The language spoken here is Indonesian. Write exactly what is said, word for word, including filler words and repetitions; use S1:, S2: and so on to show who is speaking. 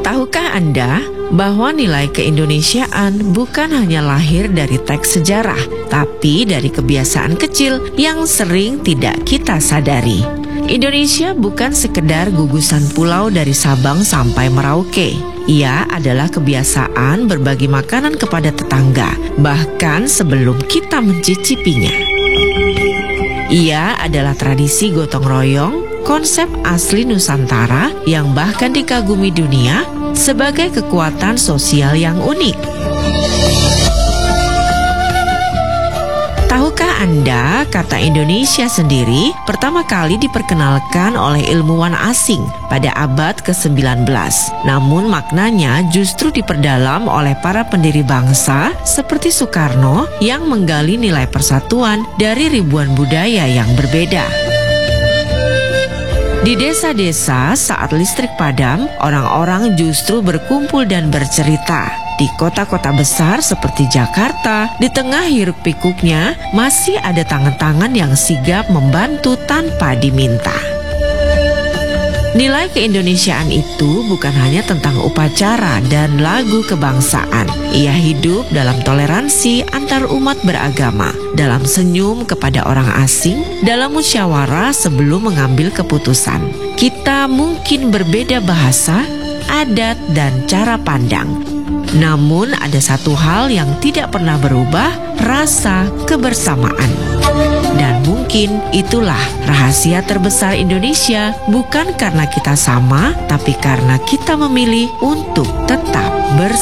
S1: Tahukah Anda bahwa nilai keindonesiaan bukan hanya lahir dari teks sejarah, tapi dari kebiasaan kecil yang sering tidak kita sadari. Indonesia bukan sekedar gugusan pulau dari Sabang sampai Merauke. Ia adalah kebiasaan berbagi makanan kepada tetangga, bahkan sebelum kita mencicipinya. Ia adalah tradisi gotong royong, konsep asli Nusantara yang bahkan dikagumi dunia sebagai kekuatan sosial yang unik. Tahukah Anda, kata Indonesia sendiri pertama kali diperkenalkan oleh ilmuwan asing pada abad ke sembilan belas. Namun maknanya justru diperdalam oleh para pendiri bangsa seperti Soekarno yang menggali nilai persatuan dari ribuan budaya yang berbeda. Di desa-desa saat listrik padam, orang-orang justru berkumpul dan bercerita. Di kota-kota besar seperti Jakarta, di tengah hiruk pikuknya, masih ada tangan-tangan yang sigap membantu tanpa diminta. Nilai keindonesiaan itu bukan hanya tentang upacara dan lagu kebangsaan. Ia hidup dalam toleransi antar umat beragama, dalam senyum kepada orang asing, dalam musyawarah sebelum mengambil keputusan. Kita mungkin berbeda bahasa, adat, dan cara pandang. Namun ada satu hal yang tidak pernah berubah, rasa kebersamaan. Dan mungkin itulah rahasia terbesar Indonesia, bukan karena kita sama, tapi karena kita memilih untuk tetap bersama.